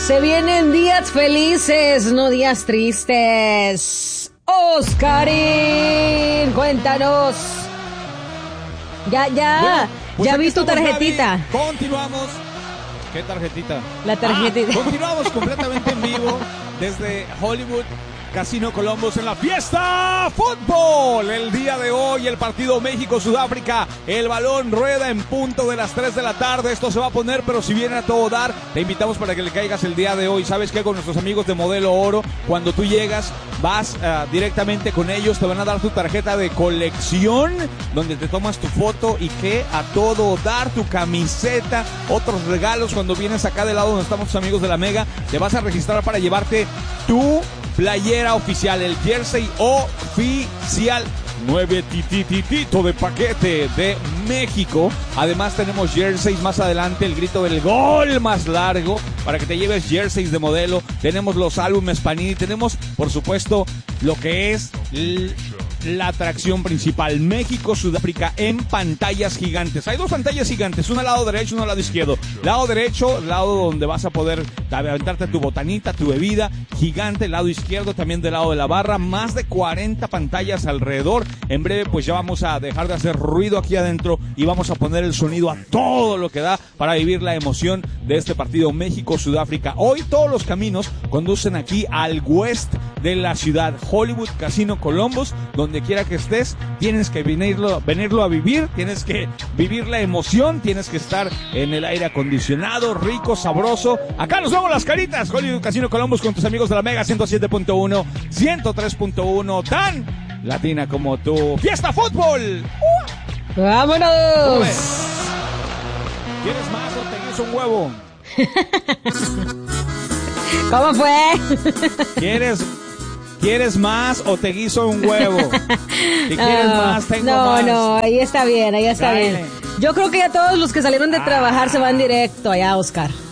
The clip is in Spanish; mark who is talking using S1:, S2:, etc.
S1: Se vienen días felices, no días tristes. Oscarín, cuéntanos. Ya vi tu tarjetita.
S2: Gaby. Continuamos. ¿Qué tarjetita?
S1: La tarjetita.
S2: Continuamos completamente en vivo desde Hollywood Casino Columbus en la fiesta fútbol. El día de hoy, el partido México-Sudáfrica. El balón rueda en punto de las 3 de la tarde. Esto se va a poner, pero si viene a todo dar, te invitamos para que le caigas el día de hoy. ¿Sabes qué? Con nuestros amigos de Modelo Oro, cuando tú llegas, vas directamente con ellos. Te van a dar tu tarjeta de colección, donde te tomas tu foto y que a todo dar, tu camiseta, otros regalos. Cuando vienes acá del lado donde estamos tus amigos de la Mega, te vas a registrar para llevarte tu playera oficial, el jersey oficial 9 tititito de paquete de México. Además tenemos jerseys más adelante, el grito del gol más largo, para que te lleves jerseys de Modelo. Tenemos los álbumes Panini, tenemos por supuesto lo que es la atracción principal, México-Sudáfrica en pantallas gigantes. Hay dos pantallas gigantes, una al lado derecho y una al lado izquierdo. Lado derecho, lado donde vas a poder aventarte tu botanita, tu bebida, gigante. Lado izquierdo, también del lado de la barra, más de 40 pantallas alrededor. En breve pues ya vamos a dejar de hacer ruido aquí adentro y vamos a poner el sonido a todo lo que da para vivir la emoción de este partido México-Sudáfrica. Hoy todos los caminos conducen aquí al west de la ciudad, Hollywood Casino Columbus. Donde quiera que estés, tienes que venirlo a vivir, tienes que vivir la emoción, tienes que estar en el aire acondicionado, rico, sabroso. Acá nos vemos las caritas, Hollywood Casino Columbus, con tus amigos de la Mega 107.1, 103.1, tan latina como tú. ¡Fiesta Fútbol!
S1: ¡Vámonos!
S2: ¿Quieres más o te guiso un huevo?
S1: ¿Cómo fue?
S2: ¿Quieres más o te guiso un huevo? Si quieres más, tengo más.
S1: No, ahí está bien, bien. Yo creo que ya todos los que salieron de trabajar se van directo allá, Oscar.